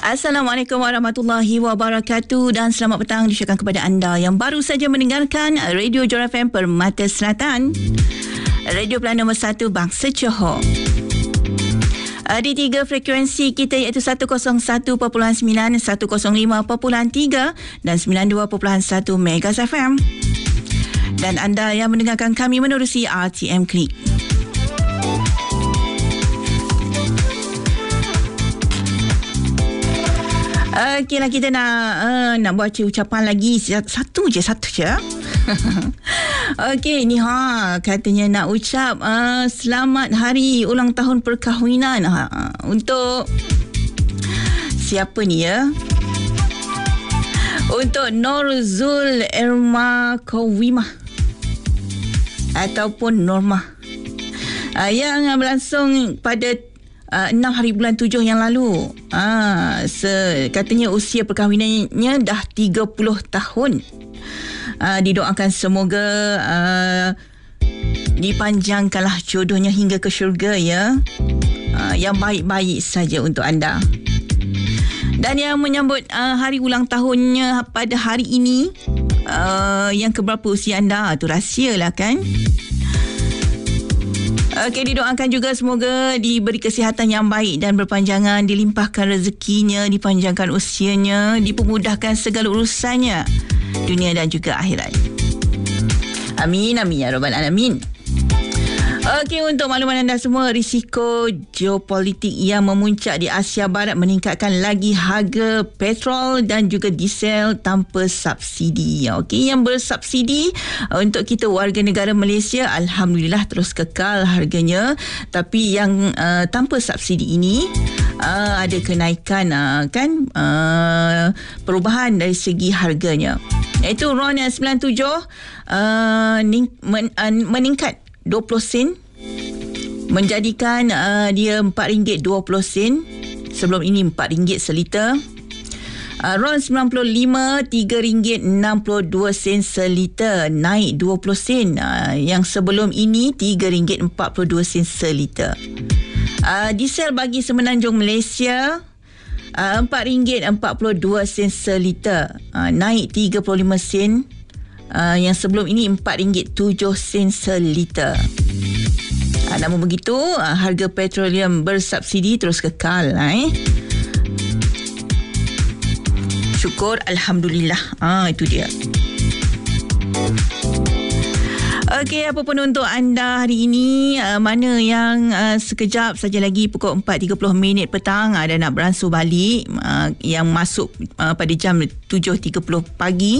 Assalamualaikum warahmatullahi wabarakatuh dan selamat petang diucapkan kepada anda yang baru saja mendengarkan Radio Johor FM Permata Selatan, radio pilihan nombor 1 bangsa Johor. Di 3 frekuensi kita iaitu 101.9, 105.3 dan 92.1 Megas FM. Dan anda yang mendengarkan kami menerusi RTM Klik. Okeylah, kita nak baca ucapan lagi satu je. Okey, ni katanya nak ucap selamat hari ulang tahun perkahwinan untuk siapa ni ya? Untuk Norzul Irma Kowimah ataupun Normah yang berlangsung pada 6 hari bulan 7 yang lalu. Katanya usia perkahwinannya dah 30 tahun. Didoakan semoga dipanjangkanlah jodohnya hingga ke syurga ya. Yang baik-baik saja untuk anda. Dan yang menyambut hari ulang tahunnya pada hari ini, yang keberapa usia anda tu rahsia lah kan. Okey, didoakan juga semoga diberi kesihatan yang baik dan berpanjangan, dilimpahkan rezekinya, dipanjangkan usianya, dipermudahkan segala urusannya dunia dan juga akhirat. Amin amin ya rabbal alamin. Okey, untuk makluman anda semua, risiko geopolitik yang memuncak di Asia Barat meningkatkan lagi harga petrol dan juga diesel tanpa subsidi. Okey, yang bersubsidi untuk kita warga negara Malaysia, alhamdulillah terus kekal harganya. Tapi yang tanpa subsidi ini ada kenaikan perubahan dari segi harganya. Iaitu RON 97 meningkat 20 sen menjadikan dia RM4.20. Sebelum ini RM4 seliter. RON 95 RM3.62 seliter, naik 20 sen. Yang sebelum ini RM3.42 seliter. Diesel bagi Semenanjung Malaysia RM4.42 seliter, naik 35 sen. Yang sebelum ini RM4.07 seliter. Namun begitu, harga petroleum bersubsidi terus kekal. Syukur, alhamdulillah. Itu dia. Okey, apa pun untuk anda hari ini, mana yang sekejap saja lagi pukul 4.30 petang ada nak beransur balik, yang masuk pada jam 7.30 pagi.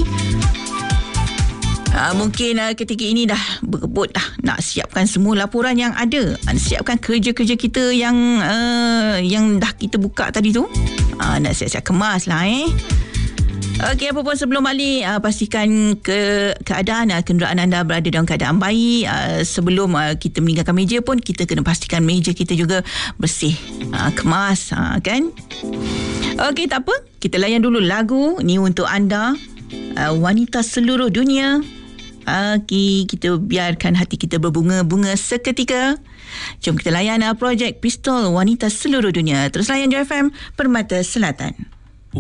Mungkin ketika ini dah berebut dah nak siapkan semua laporan yang ada, siapkan kerja-kerja kita yang dah kita buka tadi tu, nak siap-siap kemas lah. Okey, apa pun sebelum balik, pastikan keadaan kenderaan anda berada dalam keadaan baik. Sebelum kita meninggalkan meja pun, kita kena pastikan meja kita juga bersih, kemas, kan. Okey, tak apa, kita layan dulu lagu ni untuk anda, wanita seluruh dunia. Kita biarkan hati kita berbunga-bunga seketika. Jom kita layan projek Pistol Wanita Seluruh Dunia. Terus layan Johor FM Permata Selatan.